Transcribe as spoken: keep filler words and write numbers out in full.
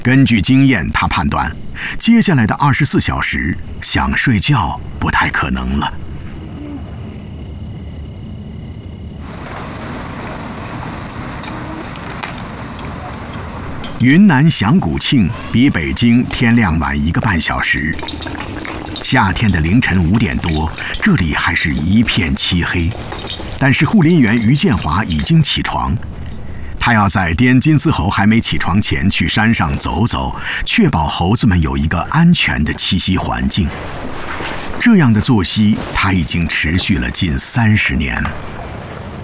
根据经验，他判断，接下来的二十四小时想睡觉不太可能了。云南响鼓庆比北京天亮晚一个半小时。夏天的凌晨五点多，这里还是一片漆黑，但是护林员于建华已经起床。他要在滇金丝猴还没起床前去山上走走，确保猴子们有一个安全的栖息环境。这样的作息他已经持续了近三十年。